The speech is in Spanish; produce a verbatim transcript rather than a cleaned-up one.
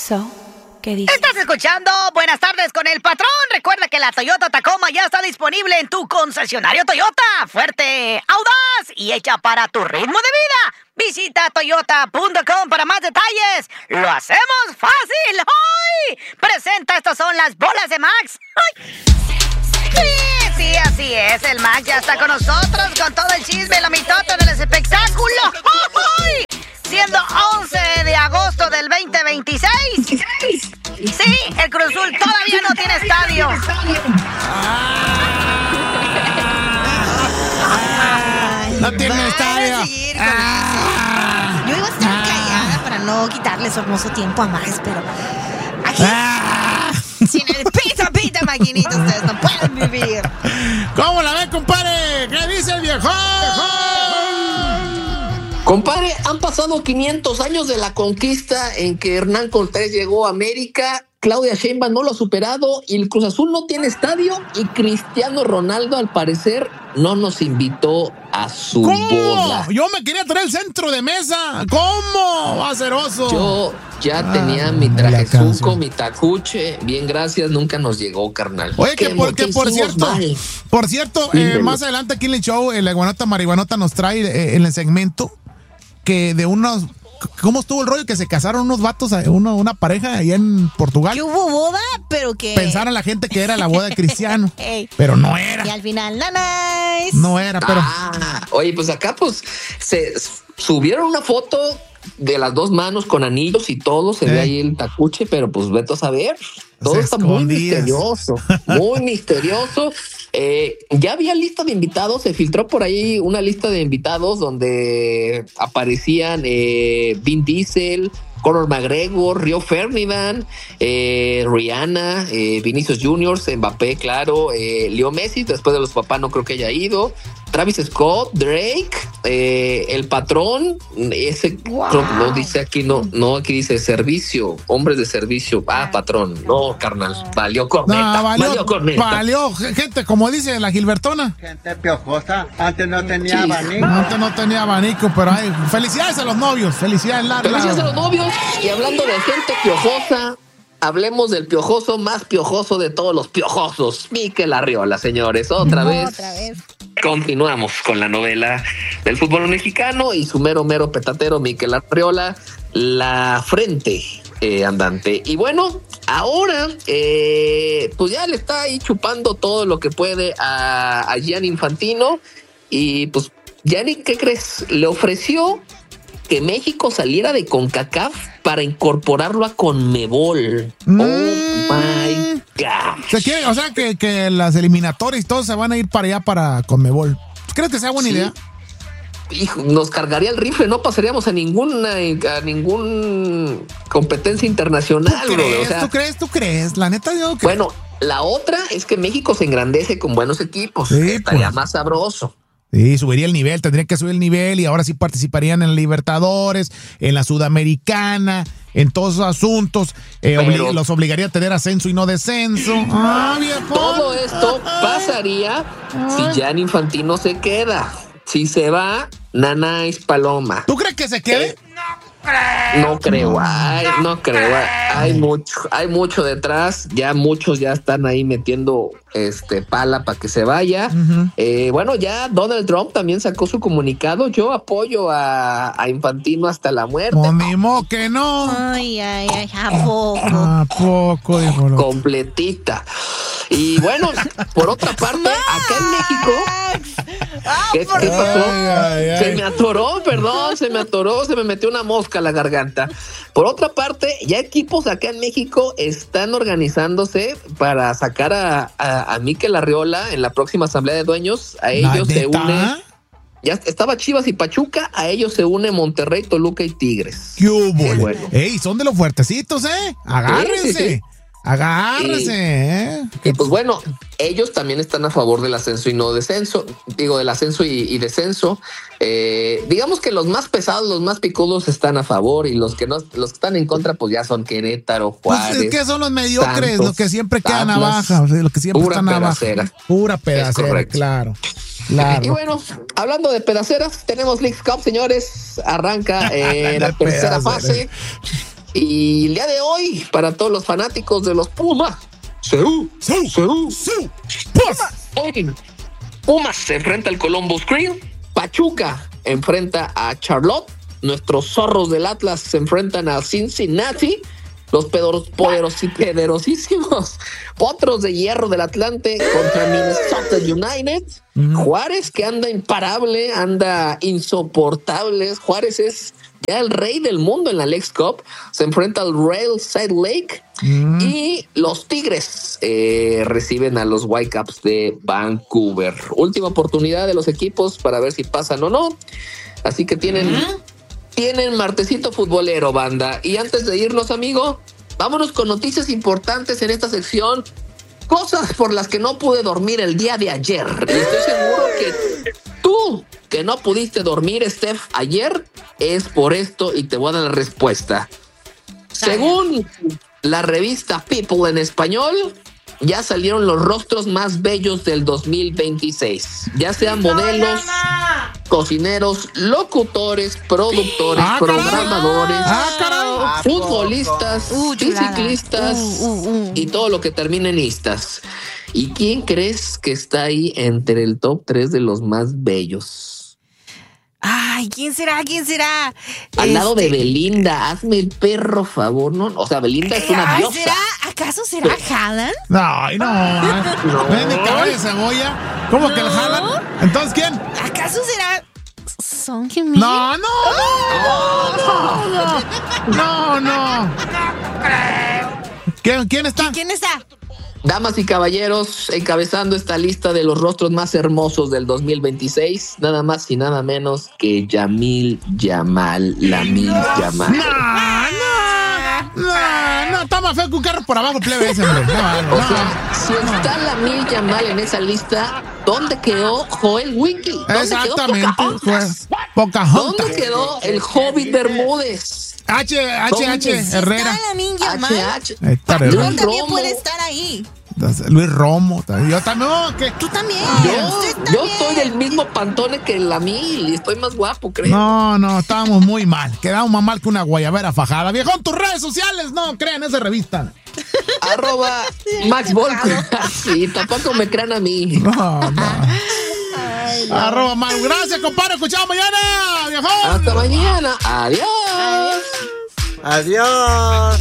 So, ¿qué dices? Estás escuchando Buenas Tardes con el Patrón. Recuerda que la Toyota Tacoma ya está disponible en tu concesionario Toyota. Fuerte, audaz y hecha para tu ritmo de vida. Visita toyota punto com para más detalles. ¡Lo hacemos fácil! ¡Hoy! Presenta, estas son las bolas de Max. ¡Ay! Sí, sí, así es. El Max ya está con nosotros con todo el chisme, la mitota del espectáculo. ¡Ay! Siendo once de agosto del veinte veintiséis. Sí, el Cruz Azul todavía no tiene estadio. No tiene estadio. Ah, yo iba a estar callada para no quitarle su hermoso tiempo a Max, pero aquí, ah, sin el pita pita maquinita ustedes no pueden vivir. ¿Cómo la ven, compadre? ¿Qué dice el viejo? Compadre, han pasado quinientos años de la conquista en que Hernán Cortés llegó a América. Claudia Sheinbaum no lo ha superado y el Cruz Azul no tiene estadio y Cristiano Ronaldo al parecer no nos invitó a su ¿Cómo? boda. Yo me quería traer el centro de mesa. ¿Cómo? Aceroso. Yo ya ah, tenía mi trajezuco, mi tacuche. Bien, gracias, nunca nos llegó, carnal. Oye, que por, que por cierto, mal? por cierto, eh, más adelante aquí en el show, el Guanata Marihuanota nos trae eh, en el segmento que de unos... ¿Cómo estuvo el rollo? Que se casaron unos vatos, una, una pareja allá en Portugal. Que hubo boda, pero que... Pensaron la gente que era la boda de Cristiano. Hey. Pero no era. Y al final, nanais. No era, pero... Ah, oye, pues acá pues se subieron una foto de las dos manos con anillos y todo. Se eh. ve ahí el tacuche, pero pues vete a saber. Todo se está escondías. muy misterioso. Muy misterioso. Eh, ya había lista de invitados, se filtró por ahí una lista de invitados donde aparecían eh, Vin Diesel, Conor McGregor, Rio Ferdinand, eh, Rihanna, eh, Vinicius Junior, Mbappé, claro, eh, Leo Messi, después de los papás no creo que haya ido, Travis Scott, Drake, eh, el patrón, ese wow. creo que no dice aquí, no, no, aquí dice servicio, hombres de servicio, ah, patrón, no, carnal, valió corneta, no, valió, valió corneta. Valió, gente, como dice la Gilbertona. Gente piojosa, antes no tenía sí. abanico. Antes no tenía abanico, pero hay felicidades a los novios, felicidades, Lara. Felicidades a los novios, y hablando de gente piojosa, hablemos del piojoso más piojoso de todos los piojosos, Mikel Arriola, señores, otra no, vez. Otra vez. Continuamos con la novela del fútbol mexicano y su mero, mero petatero, Mikel Arriola, la frente eh, andante. Y bueno, ahora, eh, pues ya le está ahí chupando todo lo que puede a, a Gianni Infantino. Y pues, Gianni, ¿qué crees? Le ofreció que México saliera de CONCACAF para incorporarlo a CONMEBOL. Mm. Oh my God. ¿Se quiere, o sea, que, que las eliminatorias y todos se van a ir para allá para CONMEBOL? ¿Crees que sea buena sí. idea? Hijo, nos cargaría el rifle, no pasaríamos a ninguna a ningún competencia internacional. ¿Tú crees? Bro, o sea, ¿Tú crees? ¿Tú crees? La neta yo creo. Bueno, la otra es que México se engrandece con buenos equipos. Sí, estaría pues. más sabroso. Sí, subiría el nivel, tendrían que subir el nivel y ahora sí participarían en la Libertadores, en la Sudamericana, en todos esos asuntos. Eh, Pero, obli- los obligaría a tener ascenso y no descenso. Ah, todo esto pasaría si Gianni Infantino se queda. Si se va, Nanais Paloma. ¿Tú crees que se quede? ¿Eh? No creo, ay, no creo, hay mucho, hay mucho detrás, ya muchos ya están ahí metiendo este pala para que se vaya. Uh-huh. Eh, bueno, ya Donald Trump también sacó su comunicado. Yo apoyo a, a Infantino hasta la muerte. No, ni mo que no. Ay, ay, ay, ¿a poco? ¿A poco? Dijo lo... Completita. Y bueno, por otra parte, acá en México, ¿qué, ¿qué pasó? Ay, ay, ay. Se me atoró, perdón, se me atoró, se me metió una mosca a la garganta. Por otra parte, ya equipos acá en México están organizándose para sacar a, a, a Mikel Arriola en la próxima asamblea de dueños. A ellos se une. Ya estaba Chivas y Pachuca, a ellos se une Monterrey, Toluca y Tigres. ¿Qué hubo? Bueno. Ey, son de los fuertecitos, ¿eh? Agárrense. Sí, sí, sí. Agárrese, y, ¿eh? Y pues bueno, ellos también están a favor del ascenso y no descenso, digo del ascenso y, y descenso. Eh, digamos que los más pesados, los más picudos están a favor y los que no, los que están en contra, pues ya son Querétaro, Juárez. Pues es que son los mediocres, Santos, los que siempre quedan abajo, o sea, los que siempre pura están pedacera. abajo. Pura pedacera, claro. Claro. Y bueno, hablando de pedaceras, tenemos Leagues Cup, señores. Arranca eh, la tercera fase. Y el día de hoy, para todos los fanáticos de los Pumas, Seú, Seú, Seú, Seú, Pumas. Pumas se enfrenta al Columbus Crew, Pachuca enfrenta a Charlotte, nuestros zorros del Atlas se enfrentan a Cincinnati, los poderos y poderosísimos Potros de Hierro del Atlante contra Minnesota United. Mm. Juárez, que anda imparable, anda insoportable. Juárez es ya el rey del mundo en la Leagues Cup. Se enfrenta al Real Salt Lake. Mm. Y los Tigres eh, reciben a los Whitecaps de Vancouver. Última oportunidad de los equipos para ver si pasan o no. Así que tienen... Mm. Tienen martesito futbolero, banda. Y antes de irnos, amigo, vámonos con noticias importantes en esta sección. Cosas por las que no pude dormir el día de ayer. Y estoy seguro que tú, que no pudiste dormir, Steph, ayer, es por esto y te voy a dar la respuesta. Según la revista People en español, ya salieron los rostros más bellos del dos mil veintiséis. Ya sean modelos, cocineros, locutores, productores, ah, programadores, ah, futbolistas, uh, ciclistas uh, uh, uh. y todo lo que termine en istas. ¿Y quién crees que está ahí entre el top tres de los más bellos? Ay, ¿quién será? ¿Quién será? Al este... lado de Belinda, hazme el perro favor, ¿no? O sea, Belinda es una Ay, diosa. ¿será? ¿Acaso será Haaland? No, no. No. ¿Ven mi caballo de cebolla? ¿Cómo no. que el Haaland? ¿Entonces quién? ¿Acaso será Son Heung-min? No, no, no, no, no, no, no. ¿Quién, quién está? ¿Quién está? Damas y caballeros, encabezando esta lista de los rostros más hermosos del dos mil veintiséis, nada más y nada menos que Yamil Yamal, Lamil Yamal. No, no, no, no, está más feo que un carro por abajo, plebe ese, hombre. No, no, o sea, si está Lamil Yamal en esa lista, ¿dónde quedó Joel Winkel? ¿Dónde Exactamente, quedó Pocahontas? Pocahontas. ¿Dónde quedó el Hobbit Bermúdez? H, H, H, Herrera. H, H. Luis Romo también puede estar ahí. Luis Romo. Yo también. No, ¿qué? Tú también. Yo, yo estoy del mismo pantone que la mil y estoy más guapo, creo. No, no, estábamos muy mal. Quedamos más mal que una guayabera fajada. Viejón, tus redes sociales no crean esa revista. Arroba Max Volco. Sí, tampoco me crean a mí. No, no. Ay, no. Arroba Max. Gracias, compadre. Escuchamos mañana, viejón. Hasta mañana. Adiós. Adiós.